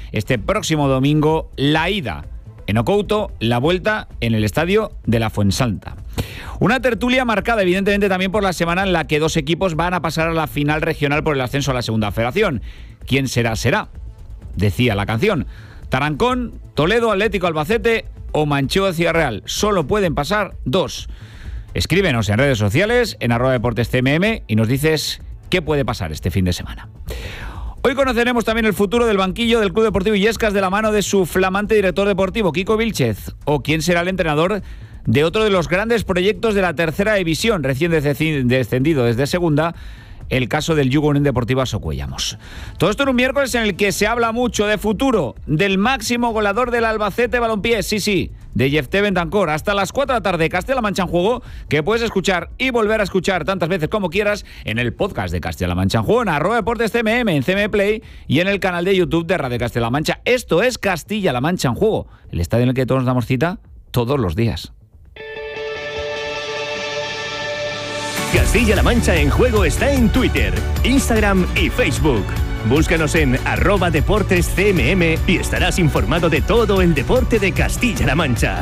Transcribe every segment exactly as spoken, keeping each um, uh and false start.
este próximo domingo la ida en Ocouto, la vuelta en el estadio de la Fuensanta. Una tertulia marcada evidentemente también por la semana en la que dos equipos van a pasar a la final regional por el ascenso a la segunda federación. ¿Quién será? Será, decía la canción. Tarancón, Toledo, Atlético Albacete o Manchego Ciudad Real. Solo pueden pasar dos. Escríbenos en redes sociales, en arroba deportes C M M, y nos dices qué puede pasar este fin de semana. Hoy conoceremos también el futuro del banquillo del Club Deportivo Illescas de la mano de su flamante director deportivo, Kiko Vilchez, o quién será el entrenador de otro de los grandes proyectos de la tercera división, recién descendido desde segunda, el caso del Yugo Unión Deportiva Socuellamos. Todo esto en un miércoles en el que se habla mucho de futuro, del máximo goleador del Albacete Balompié, sí, sí, de Jefté Bentancor. Hasta las cuatro de la tarde, Castilla-La Mancha en Juego, que puedes escuchar y volver a escuchar tantas veces como quieras en el podcast de Castilla-La Mancha en Juego, en arroba deportes C M M, en C M Play y en el canal de YouTube de Radio Castilla-La Mancha. Esto es Castilla-La Mancha en Juego, el estadio en el que todos nos damos cita todos los días. Castilla-La Mancha en Juego está en Twitter, Instagram y Facebook. Búscanos en arroba deportes C M M y estarás informado de todo el deporte de Castilla-La Mancha.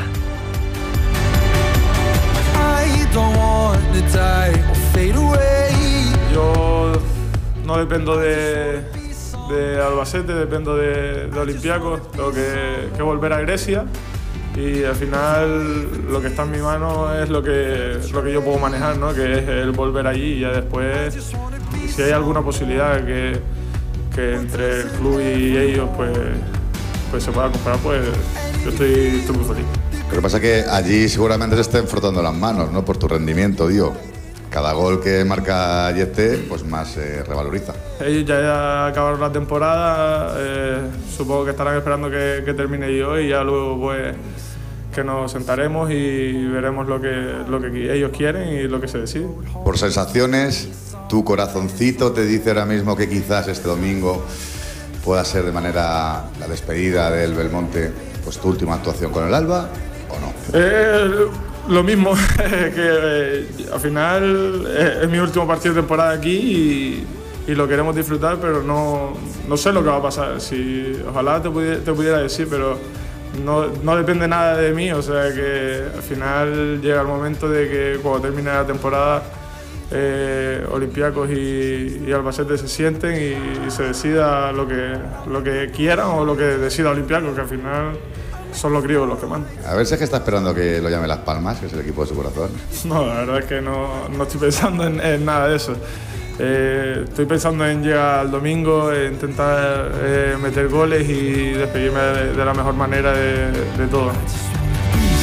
Yo no dependo de, de Albacete, dependo de, de Olympiacos. Tengo que, que volver a Grecia. Y al final lo que está en mi mano es lo que, lo que yo puedo manejar, ¿no? Que es el volver allí y ya después, si hay alguna posibilidad que, que entre el club y ellos pues, pues se pueda comprar, pues yo estoy, estoy muy feliz. Lo que pasa es que allí seguramente se estén frotando las manos, ¿no? Por tu rendimiento, digo. Cada gol que marca Yeste, pues más eh, revaloriza. Ellos ya acabaron la temporada, eh, supongo que estarán esperando que, que termine yo y ya luego pues que nos sentaremos y veremos lo que, lo que ellos quieren y lo que se decide. Por sensaciones, tu corazoncito te dice ahora mismo que quizás este domingo pueda ser de manera la despedida del Belmonte, pues tu última actuación con el Alba, ¿o no? Eh, Lo mismo, que eh, al final eh, es mi último partido de temporada aquí y, y lo queremos disfrutar, pero no, no sé lo que va a pasar. Si, ojalá te pudiera, te pudiera decir, pero no, no depende nada de mí. O sea que al final llega el momento de que cuando termine la temporada eh, Olympiacos y, y Albacete se sienten y, y se decida lo que, lo que quieran o lo que decida Olympiacos, que al final son los críos los que mandan. A ver si es que está esperando que lo llame Las Palmas, que es el equipo de su corazón. No, la verdad es que no, no estoy pensando en, en nada de eso. Eh, estoy pensando en llegar al domingo, e intentar eh, meter goles y despedirme de, de la mejor manera de, de todo.